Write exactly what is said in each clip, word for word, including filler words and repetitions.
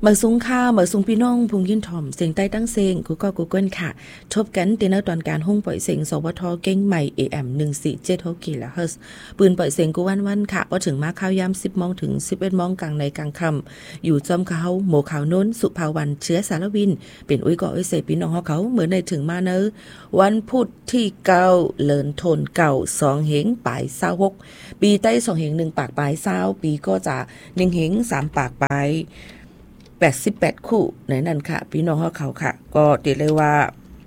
มาสูงค่ามาสูงพี่น้องพุงยินถ่อมเสียงใต้ตั้งเสียงกูก็กูเกิลค่ะทบกันตีนตอนการห้องปล่อยเสียงสวทเก่งใหม่ เอ เอ็ม หนึ่งสี่เจ็ด กิโลเฮิรตซ์ปืนปล่อยเสียงกูวันวันค่ะพอถึงมาข้าวยามสิบโมงถึงสิบเอ็ดโมงกลางในกลางค่ำอยู่จอมเขาโมขาวน้นสุภาวันเชื้อสารวินเป็นอุ้ยก่ออุ้ยเสพี่น้องเขาเหมือนในถึงมาเนอวันพุธที่เก้าเลินทนเก่าสองเหงปลายเศร้าหกปีใต้สองเหงหนึ่งปากปลายเศร้าปีก็จะหนึ่งเหงสามปากปลายแปดสิบแปดคู่ในนั้นค่ะพี่น้องเขาค่ะก็เรียกเลยว่า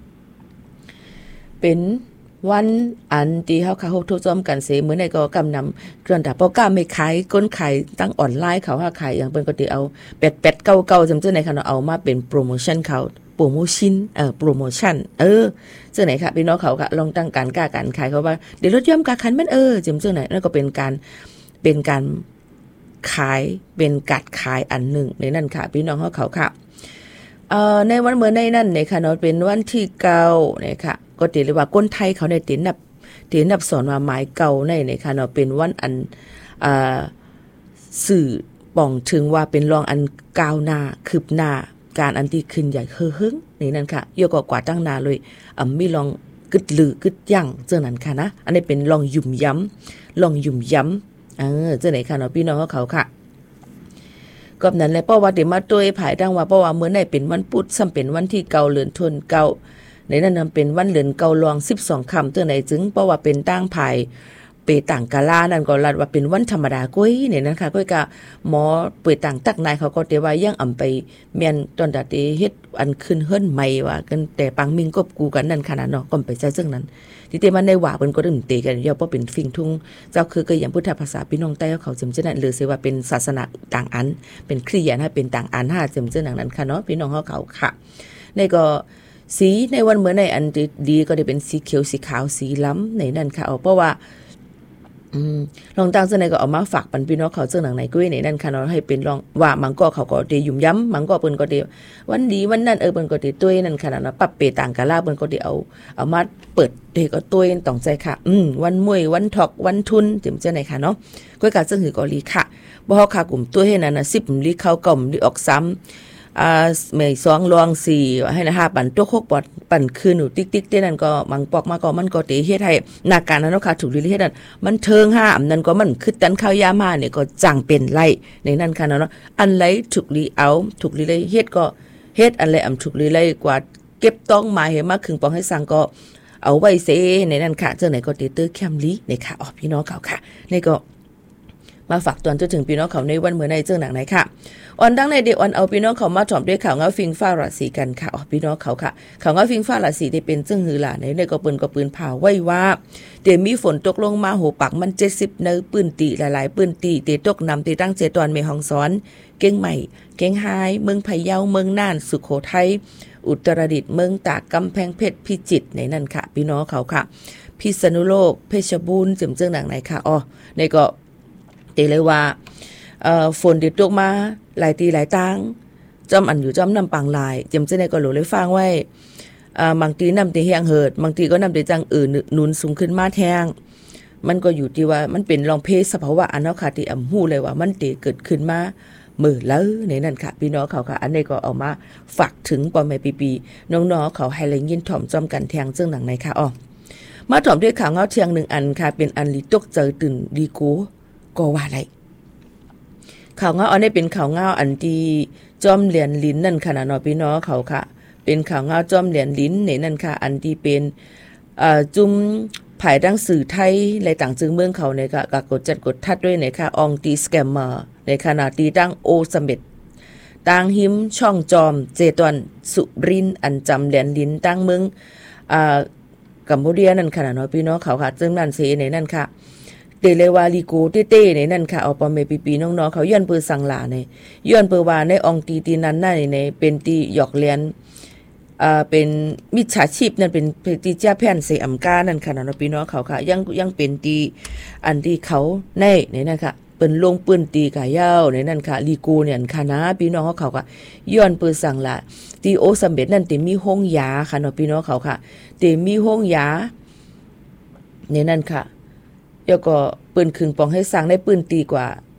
เป็นวันอันที่เขาเขาทุกซ้อมกันเสียเหมือนในก็กำนำเครื่องดับโปรแกรมไม่ขายก้นขายตั้งออนไลน์เขาว่าขายอย่างเป็นก็ที่เอาเป็ดเป็ดเก่าๆจำเจ้าไหนค่ะเอามาเป็นโปรโมชั่นเขาโปรโมชั่นเอ่อโปรโมชั่นเออเจ้าไหนค่ะพี่น้องเขาค่ะลองตั้งการกล้าการขายเขาว่าเดี๋ยวลดย่อมกาคันมันเออจำเจ้าไหนนั่นก็เป็นการเป็นการขายเป็นกัดขายอันหนึ่งในนั่นค่ะพี่น้องเขาเขาค่ะเอ่อในวันเมื่อในนั่นเนี่ยค่ะเนาะเป็นวันที่เก้าเนี่ยค่ะก็ติเรียกว่าคนไทยเขาในตินับตินับสอนว่าหมายเก่าในเนี่ยค่ะเนาะเป็นวันอันอ่าสื่อป่องถึงว่าเป็นรองอันก้าวหน้าคืบหน้าการอันที่ขึ้นใหญ่เฮ้อหึงนี่นั่นค่ะเยอะกว่าตั้งนานเลยอ่ามีลองกึดลือกึดยั่งเจ้านั้นค่ะนะอันนี้เป็นลองยุ่มย้ำลองยุ่มย้ำเออเจ้าไหนค่ะเนาะพี่น้องเขาค่ะก็นั้นแหละเพราะว่าเดี๋ยวมาตัวภายดังว่าเพราะว่าเมื่อไหร่เป็นวันพุธซ้ำเป็นวันที่เก่าเลือนทนเก่าในนั้นนำเป็นวันเลือนเก่าลองสิบสองค่ำตัวไหนจึงเพราะว่าเป็นตั้งภายเปต่างกาลานั่นก็รัดว่าเป็นวันธรรมดาก้อยเนี่ยนะคะก้อยกะหมอเปิดต่างตักนายเขาก็เตว่ายังอ่ำไปแม่นตอนดาเตเฮ็ดอันขึ้นเฮิรนใหม่ว่ากันแต่ปังมิงกบกูกันนั่นขนาดเนาะก็ไปใจซึ่งนั้นที่เตมันได้ว่าเพิ่นก็ดึงเตกันยาวเพราะเป็นฟิงทุ่งเจ้าคือก็อย่างพุทธภาษาพี่น้องใต้เขาจำจังนั้นหรือสิว่าเป็นศาสนาต่างอันเป็นคริสเตียนให้เป็นต่างอันห้าจำจังนั้นค่ะเนาะพี่น้องเขาเขาค่ะในก็สีในวันเหมือนในอันดีก็ได้เป็นสีเขียวสีขาวสีล้ำในนั่นค่ะเอาเพราะว่าอืมลองตั้งเสนอก็เอามาฝากปันพี่น้องเขาเจ้าหนังไหนกุ้ยในนั่นค่ะเนาะให้เป็นลองว่ามังก็เขาก็ได้ยุ่มย้ำมังก็เปิ้นก็ได้วันดีวันนั้นเออเปิ้นก็ได้ตุ้ยนั่นค่ะเนาะปรับเปต่างกะลาเปิ้นก็ได้เอาเอามาเปิดเด็กก็ตุ้ยต้องใจค่ะอืมวันมวยวันถอกวันทุนจิ๋มเจ้าไหนค่ะเนาะก้อยกะซึ่งหือก็ลีค่ะบ่เฮาค่ะกลุ่มตุ้ยให้นั่นน่ะสิบลีเข้ากล่อมลีออกซ้ำอ่าเมย์สองลวงสี่ให้นะห้าปั่นตัวโคกปอดปั่นคืนหนูติ๊กๆเต้นั่นก็มังปอกมาก็มันก็เตเฮ็ดให้หน้าการนั้นเนาะค่ะถูกลิเฮ็ดนั่นมันเทิงห้าอันนั้นก็มันคือตันข้าวยามาเนี่ยก็จังเป็นไล่ในนั้นค่ะเนาะอันไหลถูกลิเอาถูกลิเลยเฮ็ดก็เฮ็ดอันไหลอำถูกลิเลยกว่าเก็บต้องมาให้มาครึ่งปองให้สั่งก็เอาไว้เสในนั้นค่ะเจ้าไหนก็เตเตอร์แคมลีในค่ะอ๋อพี่น้องเขาค่ะนี่ก็มาฝากตอนจนถึงพี่น้องเขาในวันเมื่อในเจ้าหนังไหนค่ะออนดังในเดออนเอาพี่น้องเขามาถอมด้วยข่าวเงาฟิงฟ้าราศีกันค่ะอ๋อพี่น้องเขาค่ะข่าวเงาฟิงฟ้าราศีที่เป็นเจ้าหือหลาในในก็ปืนก็ปืนผ่าไว้ว่าเดี๋ยวมีฝนตกลงมาโหปักมันเจ็ดสิบเนื้อปืนตีหลายๆปืนตีเตตกนำเตตั้งเจตอนเมหองซ้อนเก่งใหม่เก่งไฮเมืองพะเยาเมืองน่านสุโขทัยอุตรดิตถ์เมืองตากกำแพงเพชรพิจิตรในนั่นค่ะพี่น้องเขาค่ะพิษณุโลกเพชรบูรณ์จิ๋มเจ้าหนังไหนค่ะอ๋อในก็เตเลยว่าเอ่อฝนติดตกมาหลายตีหลายตังจอมอันอยู่จอมนำปังลายจำเจในก็หลูเลยฟังไว้อ่าบางทีนำตีแห้งเหิดบางทีก็นำตีจังอื่นหนุนสูงขึ้นมาแทงมันก็อยู่ที่ว่ามันเป็นรองเพศสภาวะอันเนาะค่ะที่อำหู้เลยว่ามันตีเกิดขึ้นมามือแล้วในนั้นค่ะพี่น้องเขาค่ะอันนี้ก็เอามาฝากถึงปอแม่ปีๆน้องๆเขาให้เลยยินถ่อมจอมกันแทงเจ้าหนังไหนค่ะอ๋อมาถ่อมด้วยข่าวเงาเทียงหนึ่งอันค่ะเป็นอันลิตกเจอตื่นดีกูก็ว่าไรข่าวเงาอันนี้เป็นข่าวเงาอันที่จอมเหรียญลิ้นนั่นค่ะนะเนาะพี่น้องเขาค่ะเป็นข่าวเงาจอมเหรียญลิ้นในนั่นค่ะอันที่เป็นเอ่อจุ่มภายดังสื่อไทยและต่างจึงเมืองเขาเนี่ยค่ะกดจัดกดทัดด้วยในค่ะอองตีสแกมเมอร์ในขณะที่ตั้งโอสมเด็จตั้งหิมช่องจอมเจตวนสุรินอันจำเหรียญลิ้นตั้งเมืองอ่ากัมพูเดียนั่นค่ะนะเนาะพี่น้องเขาค่ะซึ่งนั่นเสในนั่นค่ะเตเลวาลีโกเต้ๆในนั่นค่ะเอาปอมเมปีปีน้องๆเขาย้อนเปือสังหลาในย้อนเปือว่าในองตีตีนั้นน่ะในเป็นตีหยอกเลียนอ่าเป็นมิจฉาชีพนั่นเป็นตีจ้าแผ่นเสอำกานั่นค่ะเนาะพี่น้องเขาค่ะยังยังเป็นตีอันที่เขาในในนั่นค่ะเปิ้นลงปืนตีกะยาวในนั่นค่ะลีโกเนี่ยค่ะนะพี่น้องเขาค่ะย้อนเปือสังหลาตีโอสำเร็จนั่นติมีห้องยาค่ะเนาะพี่น้องเขาค่ะติมีห้องยาในนั่นค่ะแล้วก็ปืนครึ่งปองให้สร้างได้ปืนตีกว่า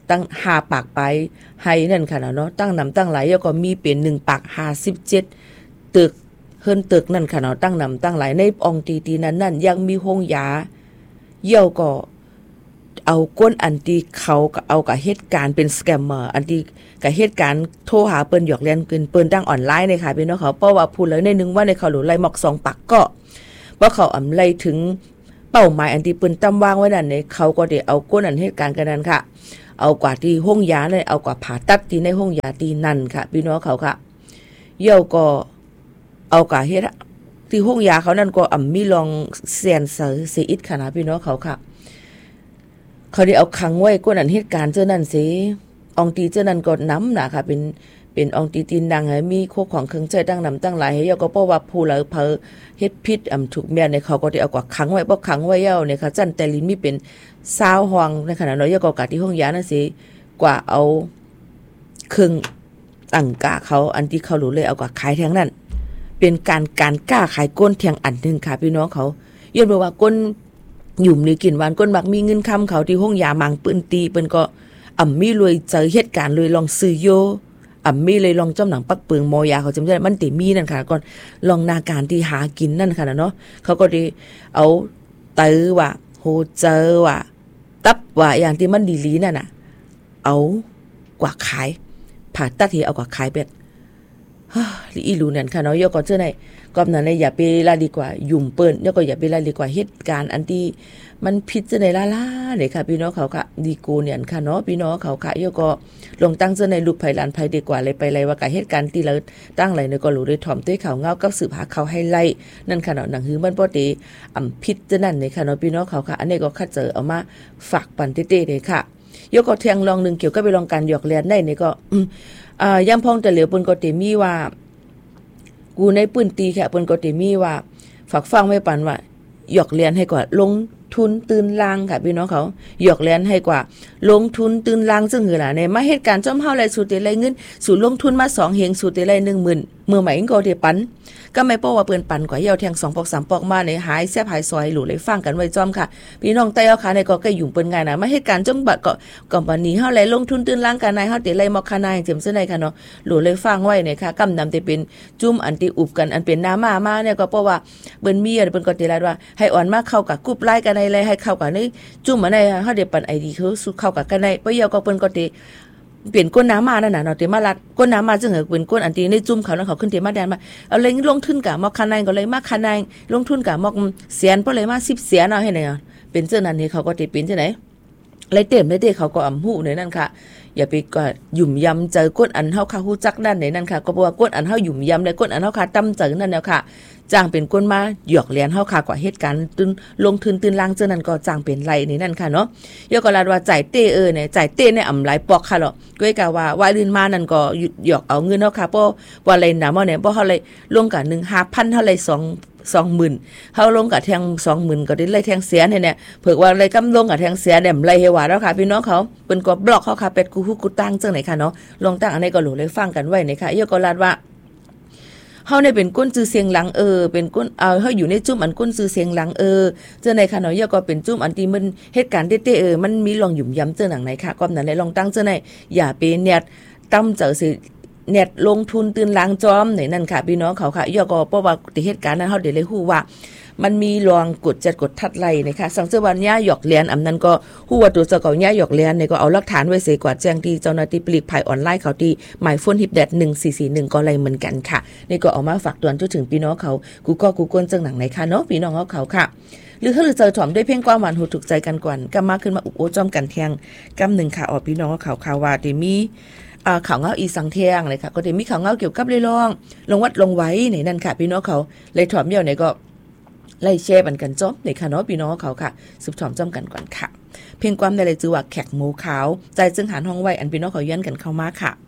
ตั้งห้าปากไปให้นั่นค่ะเนาะตั้งนำตั้งหลายแล้วก็มีเป็นหนึ่งปากห้าสิบเจ็ดตึกเฮิรนตึกนั่นค่ะเนาะตั้งนำตั้งหลายในอองตีตีนั้นนั่นยังมีห้องยาเยี่ยวก็เอาก้นอันที่เขาก็เอากับเหตุการณ์เป็นสแกมเมอร์อันที่กับเหตุการณ์โทรหาเปิ้นหยอกเล่นเกินเปิ้นตั้งออนไลน์เลยค่ะพี่น้องเขาเพราะว่าพูดแล้วในนึงว่าในเขาหลุไล่หมอกสองปักก็ว่าเขาอำไล่ถึงเป้าหมายอันที่เปิ้นตั้งวางไว้นั่นเนี่ยเขาก็ได้เอาก้นอันเหตุการณ์กันนั้นค่ะเอากว่าที่ห้องยาเลยเอากว่าผ่าตัดที่ในห้องยาที่นั่นค่ะพี่น้องเขาค่ะเยี่ยวก็เอากว่าเฮ็ดที่ห้องยาเขานั่นก็อ่ำมีลองเซียนเสือเสียอิดค่ะนะพี่น้องเขาค่ะเขาได้เอาขังไว้ก้นอันเหตุการณ์เจ้านั่นสิอองตีเจ้านั่นก็น้ำหนาค่ะเป็นเป็นอองตีตีนดังให้มีโคของเครื่องใจตั้งนำตั้งหลายให้เยาก็เพราะว่าผู้เหลือเพอเฮ็ดพิษอ่ำถูกแม่ในเขาก็ได้เอากว่าขังไว้บ่ขังไว้เย้าเนี่ยค่ะจันแต่ลินมีเป็นซาวห้องในขณะน้อยเยาก็กะที่ห้องยานั่นสิกว่าเอาเครื่องตั้งกะเขาอันที่เขารู้เลยเอากว่าขายแทงนั่นเป็นการการกล้าขายก้นเทียงอันนึงค่ะพี่น้องเขาย้อนบอกว่าก้นหยุ่มนี่กินหวานก้นบักมีเงินคำเขาที่ห้องยามังปืนตีเปิ้นก็อ่ำมีรวยเจอเหตุการณ์เลยลองซื้อโยอ่ำมีเลยลองจำหนังปักเปิงมอยาเขาจำได้มันติมีนั่นค่ะก่อนลองนาการที่หากินนั่นค่ะเนาะเขาก็ได้เอาเตอว่าโฮเจอว่าตับว่าอย่างที่มันดีลีนั่นน่ะเอากว่าขายผ่าตัดที่เอากว่าขายเป็ดฮ่าอีรู้นั่นค่ะเนาะยกก็เจ้าไหนก็นั้นเลยอย่าไปละดีกว่ายุ่มเปิ้นยกก็อย่าไปละดีกว่าเหตุการณ์อันที่มันผิดจะในล่าล่าเนี่ยค่ะพี่น้องเขาค่ะดีโกเนี่ยค่ะเนาะพี่น้องเขาค่ะยกก็ลงตั้งเจ้าในลูกไผ่หลานไผ่ดีกว่าเลยไปเลยว่ากับเหตุการณ์ที่เราตั้งไหลเนี่ยก็รู้ได้ถ่อมด้วยข่าวเงากับสืบหาเขาให้ไล่นั่นค่ะเนาะหนังหือมันบ่ได้อ่ำผิดจะนั่นเนี่ยค่ะเนาะพี่น้องเขาค่ะอันนี้ก็คัดเจอเอามาฝากปันเต้ๆเลยค่ะยกก็แทงลองนึงเกี่ยวกับไปลองการหยอกเลียนได้เนี่ยก็อ่าย่ำพองแต่เหลียวเปิ้นก็เตมีว่ากูในปืนตีแค่เปิ้นก็เตมีว่าฝากฟังไว้ปันว่าหยอกเลียนให้กว่าลงทุนตื่นลางค่ะพี่น้องเขาหยอกเลียนให้กว่าลงทุนตื่นลางซึ่งคือล่ะในมาเหตุการณ์จ้อมเฮาไรสูตรไรเงินสูตรลงทุนมาสองเฮงสูตรไร หนึ่งหมื่น เมื่อใหม่ก็ได้ปันก็ไม่ป้อว่าเปิ้นปันกว่าเหี่ยวแทงสองปอกสามปอกมาในหายแซ่บหายซอยหลู่เลยฟังกันไว้จ้อมค่ะพี่น้องใต้เอาค่ะในก็ใกล้ยุ่งเปิ้นง่ายนะมาเหตุการณ์จ้องบัดก็ก็บัดนี้เฮาไรลงทุนตื่นลางกันนายเฮาติไรมอกคานายเจ็มซื่อในค่ะเนาะหลู่เลยฟังไว้เนี่ยค่ะกำนำแต่เป็นจุ่มอันที่อุบกันอันเป็นน้ามามาเนี่ยก็เพราะว่าเปิ้นมีเปิ้นก็ติรัดว่าให้อ่อนมาเข้ากับกรุ๊ปไลน์กันในให้เข้ากับในจุ่มอันในเฮาได้ปัน ไอ ดี เขาสู่เข้ากับกันในเพราะเหี่ยวก็เปิ้นก็ติเปลี่ยนก้นน้ำมานั่นน่ะเนาะเตมาลัดก้นน้ำมาจึงเหเป็นก้นอันตีในจุ่มเขาแล้วเขาขึ้นเตมาแดนมาเอาเลยลงทุนกะมอกคันในก็เลยมาคันในลงทุนกะมอกเสียนเพราะเลยมาสิบเสียนเอาให้ไหนอ่ะเป็นเจ้านั้นนี่เขาก็ติเป็นจังไหนเลยเต็มเลยเด้เขาก็อำหู้ในนั่นค่ะอย่าไปก็หยุ่มยำเจอก้นอันเฮาค่ะฮู้จักนั่นในนั่นค่ะก็บอกว่าก้นอันเฮาหยุ่มยำเลยก้นอันเฮาค่ะตำเจอนั่นแล้วค่ะจ้างเป็นก้นมาหยอกเลียนเฮาค่ะกว่าเหตุการณ์ตื่นลงทุนตื่นลางเจ้านั้นก็จ้างเป็นไรในนั่นค่ะเนาะยกก็ลาดว่าจ่ายเต้เออเนี่ยจ่ายเต้เนี่ยอำหลายปอกค่ะเนาะก้อยกะว่าว่าลื่นมานั่นก็หยอกเอาเงินเฮาค่ะเพราะว่าอะไรน่ะบ่เนี่ยเพราะเฮาเลยลงกันหนึ่ง ห้าพันเท่าไรสอง สองหมื่นเฮาลงกับแทง สองหมื่นก็ได้เลยแทงเสียเนี่ยเพิ่นว่าเลยกำลงกับแทงเสียเนี่ยไล่ให้ว่าแล้วค่ะพี่น้องเขาเพิ่นก็บล็อกเฮาค่ะเป็ดกูฮู้กูตั้งจังไหนค่ะเนาะลงตั้งอันนี้ก็หลูเลยฟังกันไว้นี่ค่ะยกก็ลาดว่าเฮาเนี่ยเป็นก้นจื้อเสียงหลังเออเป็นก้นเอาเฮาอยู่ในจุ่มอันก้นจื้อเสียงหลังเออเจ้าในค่ะเนาะยก็เป็นจุ่มอันที่มันเหตุการณ์เต้ๆเออมันมีลองหยุ่มย้ำเจ้าหนังไหนค่ะก็นั้นเลยลองตั้งเจ้าในอย่าไปเน็ตตั้มเจอสิเน็ตลงทุนตื่นล้างจอมไหนนั่นค่ะพี่น้องเขาค่ะยก็เพราะว่าเหตุการณ์นั้นเฮาได้เลยฮู้ว่ามันมีลองกดจัดกดทัดไล่นะคะสังเกตว่าย่าหยอกเลียนอำนั้นก็ฮู้ว่าตัวเจ้าเก่าย่าหยอกเลียนเนี่ยก็เอาหลักฐานไว้เสียกว่าแจ้งที่เจ้าหน้าที่ปลีกภัยออนไลน์เขาที่หมายโฟนฮิปแดดหนึ่งสี่สี่หนึ่งก็ไล่เหมือนกันค่ะนี่ก็เอามาฝากเตือนถึงพี่น้องเขากูก็กูก้นจังหนังไหนค่ะเนาะพี่น้องเขาเขาค่ะหรือถ้าหรือเจอถ่อมด้วยเพ่งความหวานหูถูกใจกันก่อนก็มาขึ้นมาอุบโอจ้อมกันเที่ยงกำหนึ่งค่ะออกพี่น้องเขาเขาว่าได้มีอ่าข่าวเงาอีสังเทียงเลยค่ะก็ได้มีข่าวเงาเกี่ยวกับเลยลองลงวัดลงไว้ในนั่นค่ะพี่น้องเขาเลยถ่อมเยี่ยวไหนก็ไล่แชร์บันกันจ้อมในค่ะเนาะพี่น้องเขาค่ะสืบถ่อมจ้อมกันก่อนค่ะเพียงความในเลยจือว่าแขกหมูขาวใจจึงหันห้องไว้อันพี่น้องเขาย้อนกันเข้ามาค่ะ